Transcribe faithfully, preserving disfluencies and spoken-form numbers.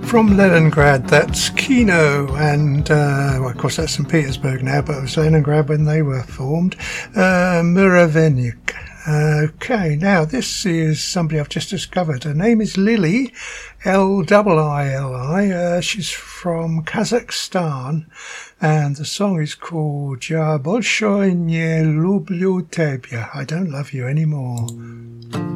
From Leningrad, that's Kino, and uh, well, of course that's Saint Petersburg now, but it was Leningrad when they were formed. Uh, Muravenuk. Okay, now this is somebody I've just discovered. Her name is Lili, L I I L I. Uh, she's from Kazakhstan, and the song is called Ya Bolshoy Ne Lublyu Tebya. I don't love you anymore.